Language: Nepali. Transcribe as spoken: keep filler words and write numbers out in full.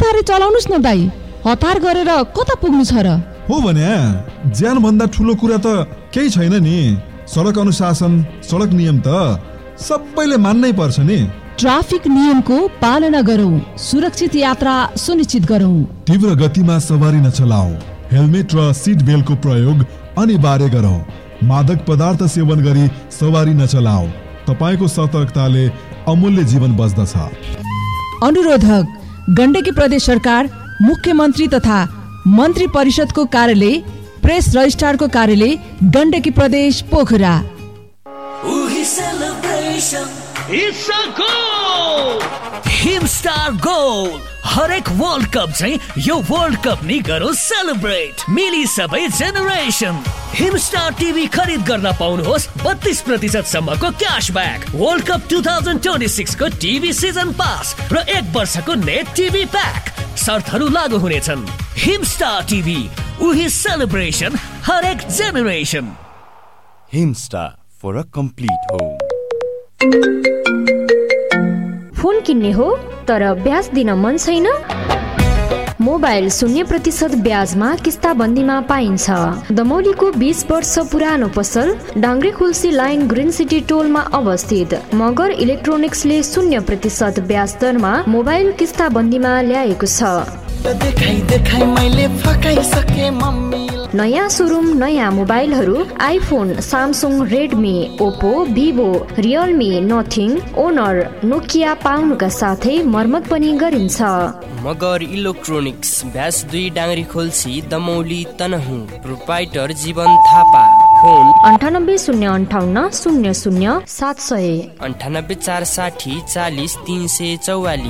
बिस्तारै चलाउनुस् न दाइ, हतार गरेर कता पुग्नु छ र? हो भने ज्यान भन्दा ठुलो कुरा त केही छैन नि। सडक अनुशासन, सडक नियम त सबैले मान्नै पर्छ नि। ट्राफिक नियमको पालना गरौँ, सुरक्षित यात्रा सुनिश्चित गरौँ। तीव्र गतिमा सवारी नचलाऊ, हेलमेट र सिट बेल्टको प्रयोग अनिवार्य गरौँ। मादक पदार्थ सेवन गरी सवारी नचलाऊ, तपाईको सतर्कताले अमूल्य जीवन बच्दछ। अनुरोधक गण्डकी प्रदेश सरकार, मुख्यमन्त्री तथा मन्त्री परिषदको कार्यालय, प्रेस रजिस्ट्रारको कार्यालय, गण्डकी प्रदेश Pokhara. It's a goal! Himstar goal. हरेक वर्ल्ड कप चाहिँ यो वर्ल्ड कप नि गरौँ सेलिब्रेट। मिली सबै जेनेरेसन। हिमस्टार टिभी खरिद गर्न पाउनुहोस् बत्तीस प्रतिशत सम्मको क्यासब्याक, वर्ल्ड कप दुई हजार छब्बिस को टिभी सिजन पास र एक वर्षको नेट टिभी प्याक। शर्तहरू लागू हुनेछन्। हिमस्टार टिभी, उही सेलिब्रेसन, हरेक generation. Himstar for a complete home. Phone किन्ने हो तर ब्याज दिन मन छैन? मोबाइल शून्य प्रतिशत ब्याजमा किस्ताबन्दीमा पाइन्छ। दमौलीको बीस वर्ष पुरानो पसल डाङ्ग्रे खुल्सी लाइन ग्रिन सिटी टोलमा अवस्थित मगर इलेक्ट्रोनिक्सले शून्य प्रतिशत ब्याज दरमा मोबाइल किस्ताबन्दीमा ल्याएको छ। देखाई देखाई मैले फकाइसके मम्मी। नयाँ सोरुम, नयाँ मोबाइलहरू iPhone, Samsung, Redmi, Oppo, Vivo, Realme, nothing, owner, Nokia पाउनुका साथै मर्मत पनि गरिन्छ। मगर इलेक्ट्रोनिक्स, ब्यास दुई डाङ्ग्री खोल्सी, दमौली, तनहुँ। प्रोप्राइटर जीवन थापा। फोन अन्ठानब्बे शून्य अन्ठाउन्न शून्य शून्य सात सय, अन्ठानब्बे चार साठी चालिस तीन सय चौवालिस।